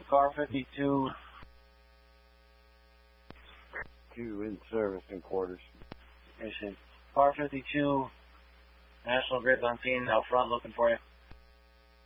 car 52. 2 in service in quarters. Car 52, National Grid's on scene out front looking for you.